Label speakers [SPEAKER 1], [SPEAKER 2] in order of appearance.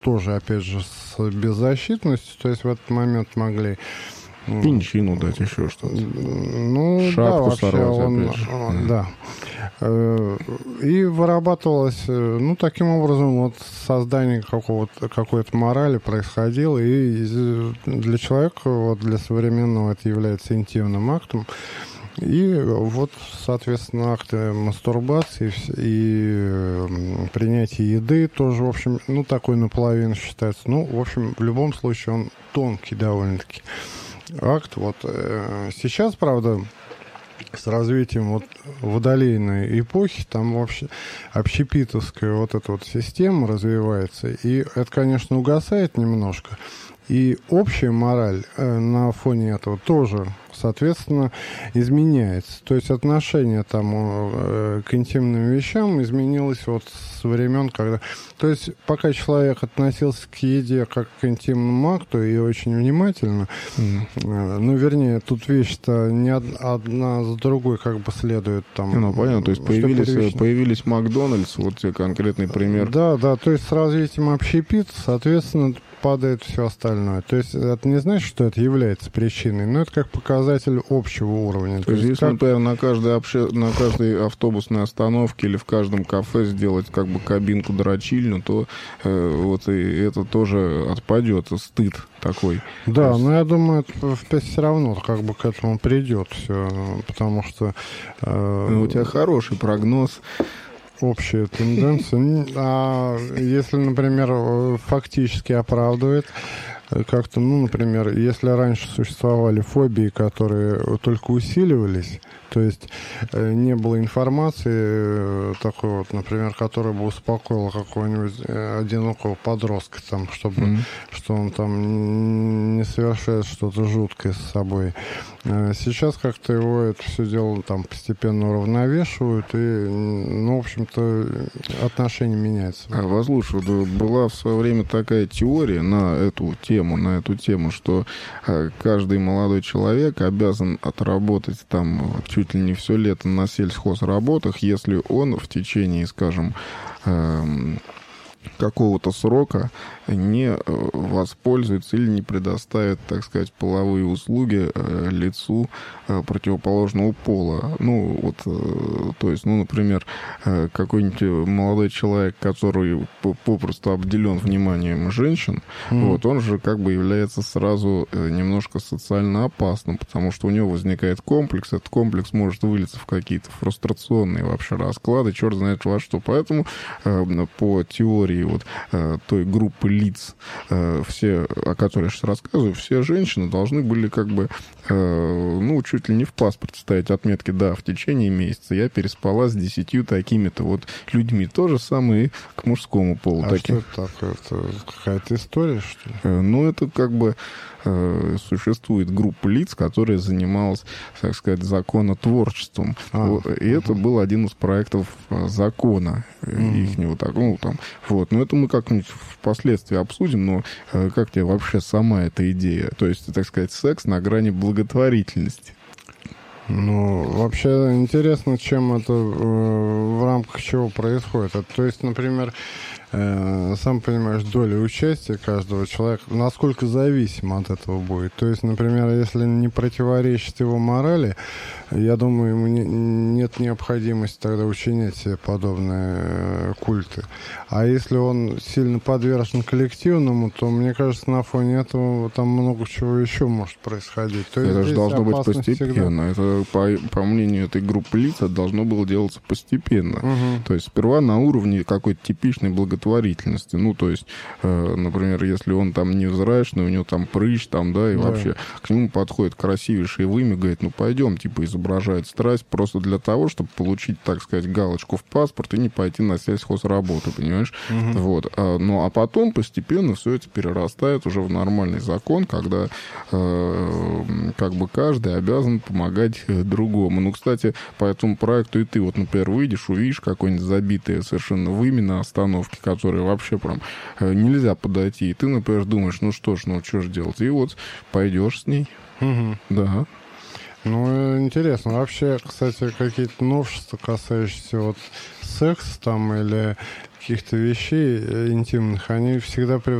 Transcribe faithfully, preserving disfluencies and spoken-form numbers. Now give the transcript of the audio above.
[SPEAKER 1] тоже, опять же, с беззащитностью, то есть в этот момент могли...
[SPEAKER 2] Пинчину дать, еще что-то.
[SPEAKER 1] Ну,
[SPEAKER 2] шапку
[SPEAKER 1] да, вообще
[SPEAKER 2] сорвать,
[SPEAKER 1] он,
[SPEAKER 2] опять же.
[SPEAKER 1] Да. И вырабатывалось, ну, таким образом, вот создание какого-то, какой-то морали происходило, и для человека, вот для современного это является интимным актом. И вот, соответственно, акты мастурбации и принятие еды тоже, в общем, ну, такой наполовину считается. Ну, в общем, в любом случае он тонкий довольно-таки акт. Вот сейчас, правда, с развитием вот водолейной эпохи, там вообще общепитовская вот эта вот система развивается, и это, конечно, угасает немножко. И общая мораль э, на фоне этого тоже, соответственно, изменяется. То есть отношение там э, к интимным вещам изменилось вот с времен, когда... То есть пока человек относился к еде как к интимному акту и очень внимательно, mm. э, ну, вернее, тут вещи-то не од- одна за другой как бы следует там...
[SPEAKER 2] Ну, понятно, то есть появились, появились Макдональдс, вот тебе конкретный пример.
[SPEAKER 1] Да, да, то есть с развитием общепита, соответственно, падает все остальное. То есть это не значит, что это является причиной, но это как показатель общего уровня.
[SPEAKER 2] То,
[SPEAKER 1] То
[SPEAKER 2] есть,
[SPEAKER 1] есть
[SPEAKER 2] если,
[SPEAKER 1] как...
[SPEAKER 2] например, на каждой, обще... на каждой автобусной остановке или в каждом кафе сделать как бы кабинку-дрочильню, то э, вот и это тоже отпадет, стыд такой.
[SPEAKER 1] Да,
[SPEAKER 2] есть...
[SPEAKER 1] но я думаю, это все равно как бы к этому придет все, потому что...
[SPEAKER 2] Э... Ну, у тебя хороший прогноз.
[SPEAKER 1] Общая тенденция. А если, например, фактически оправдывает как-то, ну, например, если раньше существовали фобии, которые только усиливались, то есть не было информации такой вот, например, которая бы успокоила какого-нибудь одинокого подростка, там, чтобы, mm-hmm. что он там не совершает что-то жуткое с собой. Сейчас как-то его это все дело там постепенно уравновешивают, и, ну, в общем-то, отношение меняется.
[SPEAKER 2] А, Вослуш, была в свое время такая теория на эту тему, на эту тему, что каждый молодой человек обязан отработать там чуть ли не все лето на сельхозработах, если он в течение, скажем, эм, какого-то срока не воспользуется или не предоставит, так сказать, половые услуги э, лицу э, противоположного пола. Ну, вот, э, то есть, ну, например, э, какой-нибудь молодой человек, который попросту обделен вниманием женщин, mm. вот, он же как бы является сразу э, немножко социально опасным, потому что у него возникает комплекс, этот комплекс может вылиться в какие-то фрустрационные вообще расклады, черт знает во что. Поэтому э, по теории вот э, той группы лиц, э, все, о которой я сейчас рассказываю, все женщины должны были как бы, э, ну, чуть ли не в паспорте ставить отметки, да, в течение месяца я переспала с десятью такими-то вот людьми. То же самое и к мужскому полу.
[SPEAKER 1] А
[SPEAKER 2] таким.
[SPEAKER 1] что это такое? Это какая-то история, что ли?
[SPEAKER 2] Э, ну, это как бы э, существует группа лиц, которая занималась, так сказать, законотворчеством. А, вот, и угу. это был один из проектов закона угу. ихнего, так, ну, там, вот. Но это мы как-нибудь впоследствии обсудим, но э, как тебе вообще сама эта идея? То есть, так сказать, секс на грани благотворительности.
[SPEAKER 1] Ну, вообще интересно, чем это, э, в рамках чего происходит. Это, то есть, например, э, сам понимаешь, доля участия каждого человека, насколько зависимо от этого будет. То есть, например, если не противоречит его морали, я думаю, ему не, нет необходимости тогда учинять себе подобные э, культы. А если он сильно подвержен коллективному, то, мне кажется, на фоне этого там много чего еще может происходить. То есть
[SPEAKER 2] это же должно быть
[SPEAKER 1] всегда...
[SPEAKER 2] постепенно. Это, по, по мнению этой группы лиц, это должно было делаться постепенно.
[SPEAKER 1] Угу.
[SPEAKER 2] То есть сперва на уровне какой-то типичной благотворительности. Ну, то есть, э, например, если он там невзрачный, у него там прыщ, там, да, и да. вообще к нему подходит красивейший вымя, говорит, ну, пойдем, типа, изображает страсть просто для того, чтобы получить, так сказать, галочку в паспорт и не пойти на сельхозработу, понимаешь? Угу. Вот. А, ну, а потом постепенно все это перерастает уже в нормальный закон, когда э, как бы каждый обязан помогать другому. Ну, кстати, по этому проекту и ты вот, например, выйдешь, увидишь какое-нибудь забитое совершенно вымя на остановке, которое вообще прям э, нельзя подойти, и ты, например, думаешь, ну что ж, ну что ж делать? И вот пойдешь с ней.
[SPEAKER 1] Угу.
[SPEAKER 2] Да.
[SPEAKER 1] Ну, интересно. Вообще, кстати, какие-то новшества, касающиеся вот секса там или каких-то вещей интимных, они всегда